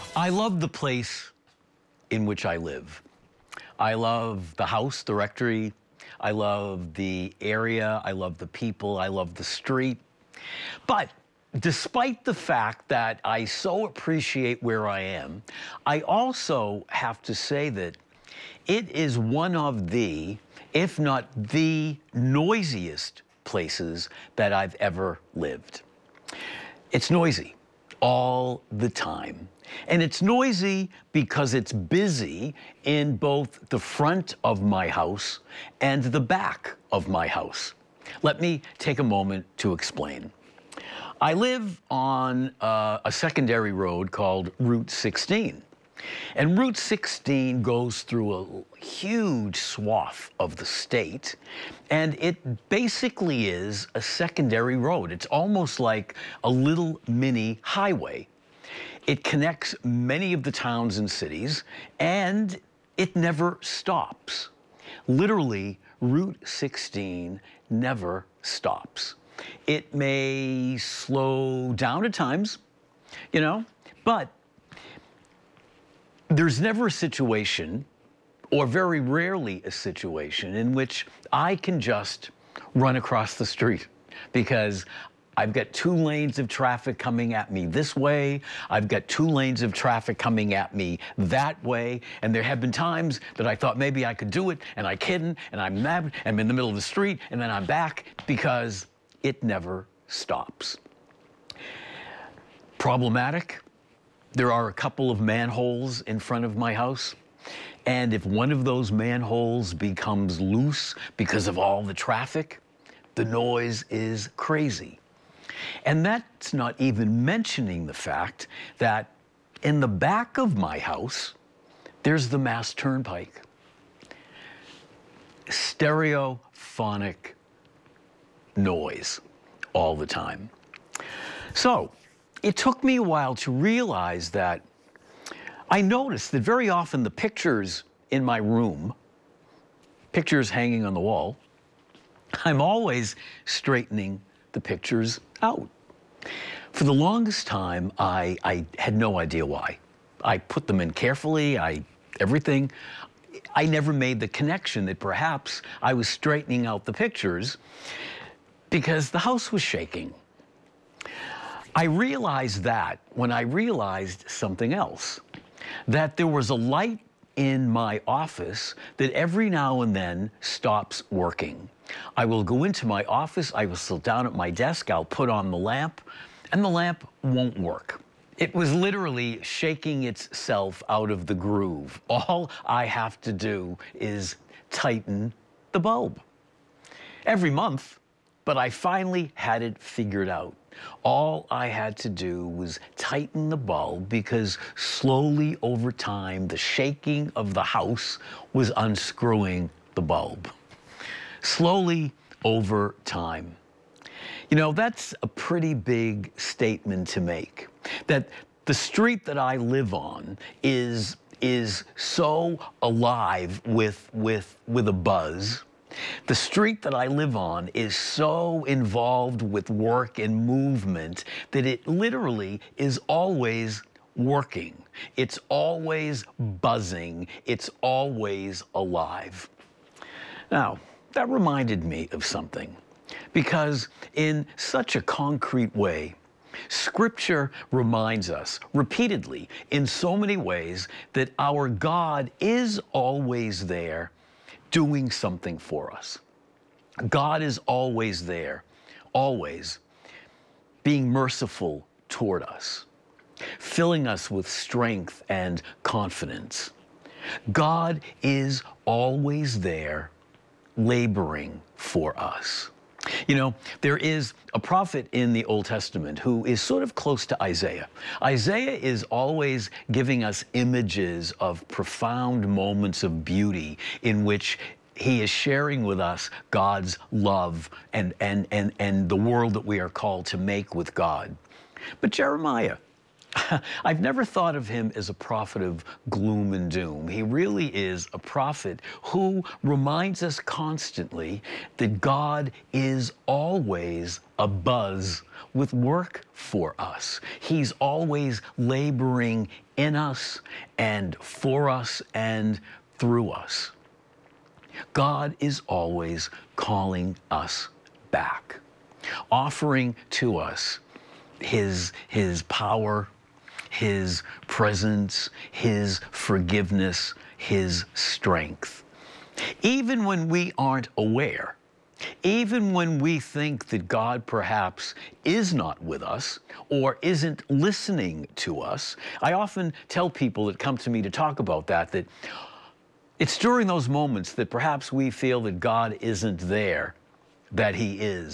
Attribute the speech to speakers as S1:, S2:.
S1: I love the place in which I live. I love the house, the rectory. I love the area. I love the people. I love the street. But despite the fact that I so appreciate where I am, I also have to say that it is one of the, if not the noisiest places that I've ever lived. It's noisy all the time. And it's noisy because it's busy in both the front of my house and the back of my house. Let me take a moment to explain. I live on a secondary road called Route 16. And Route 16 goes through a huge swath of the state, and it basically is a secondary road. It's almost like a little mini highway. It connects many of the towns and cities, and it never stops. Literally, Route 16 never stops. It may slow down at times, but there's never a situation, or very rarely a situation, in which I can just run across the street because I've got 2 lanes of traffic coming at me this way. I've got 2 lanes of traffic coming at me that way. And there have been times that I thought maybe I could do it, and I couldn't, and I'm in the middle of the street, and then I'm back because it never stops. Problematic? There are a couple of manholes in front of my house, and if one of those manholes becomes loose because of all the traffic, the noise is crazy. And that's not even mentioning the fact that in the back of my house, there's the Mass Turnpike. Stereophonic noise all the time. So, it took me a while to realize that I noticed that very often the pictures in my room, pictures hanging on the wall, I'm always straightening the pictures out. For the longest time, I had no idea why. I put them in carefully, everything. I never made the connection that perhaps I was straightening out the pictures because the house was shaking. I realized that when I realized something else, that there was a light in my office that every now and then stops working. I will go into my office, I will sit down at my desk, I'll put on the lamp, and the lamp won't work. It was literally shaking itself out of the groove. All I have to do is tighten the bulb. Every month, but I finally had it figured out. All I had to do was tighten the bulb because slowly over time, the shaking of the house was unscrewing the bulb. Slowly over time. That's a pretty big statement to make, that the street that I live on is so alive with a buzz. The street that I live on is so involved with work and movement that it literally is always working. It's always buzzing. It's always alive. Now, that reminded me of something, because in such a concrete way, Scripture reminds us repeatedly in so many ways that our God is always there doing something for us. God is always there, always being merciful toward us, filling us with strength and confidence. God is always there, laboring for us. There is a prophet in the Old Testament who is sort of close to Isaiah. Isaiah is always giving us images of profound moments of beauty in which he is sharing with us God's love and the world that we are called to make with God. But Jeremiah I've never thought of him as a prophet of gloom and doom. He really is a prophet who reminds us constantly that God is always abuzz with work for us. He's always laboring in us and for us and through us. God is always calling us back, offering to us his power, his presence, his forgiveness, his strength. Even when we aren't aware, even when we think that God perhaps is not with us or isn't listening to us, I often tell people that come to me to talk about that it's during those moments that perhaps we feel that God isn't there, that he is.